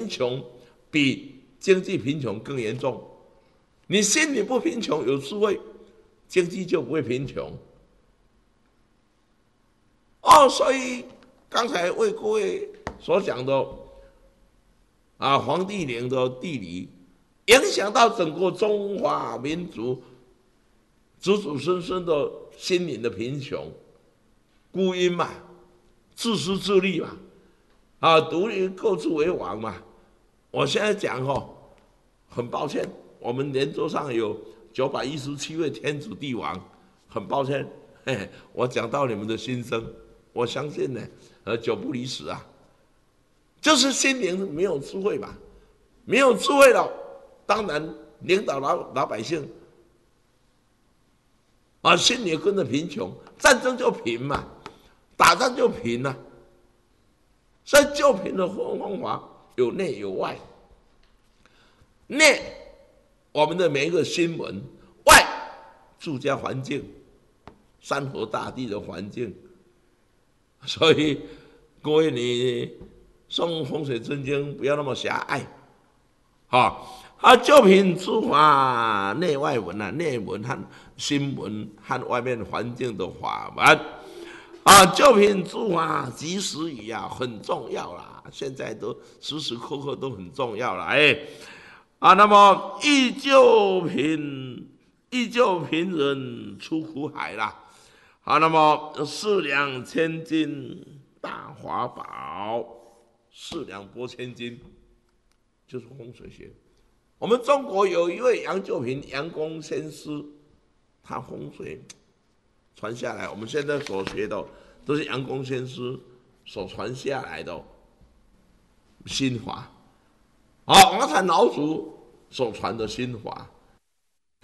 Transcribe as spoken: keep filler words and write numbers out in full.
贫穷比经济贫穷更严重。你心里不贫穷，有智慧，经济就不会贫穷。哦，所以刚才为各位所讲的啊，黄帝陵的地理，影响到整个中华民族祖祖孙孙的心灵的贫穷。孤鹰嘛，自私自利嘛，啊，独立各自为王嘛。我现在讲哦，很抱歉，我们连桌上有九百一十七位天子帝王，很抱歉，嘿嘿，我讲到你们的心声。我相信呢，呃，久不离十啊，就是心灵没有智慧嘛，没有智慧了，当然领导老老百姓啊，心里跟着贫穷，战争就贫嘛，打仗就贫了、啊，所以救贫的方法有内有外，内我们的每一个新闻，外住家环境，山河大地的环境。所以各位，你送风水真经不要那么狭隘，啊啊！救贫之法内外文啊，内文和新闻和外面环境的法门啊，救贫之法及时雨啊，很重要啦。现在都时时刻刻都很重要啦，哎啊，那么欲救贫，欲救贫人出苦海啦。好，那么四两千斤大法宝，四两拨千斤，就是风水学。我们中国有一位杨救贫杨公先师，他风水传下来，我们现在所学的都是杨公先师所传下来的心法。好，王禅老祖所传的心法。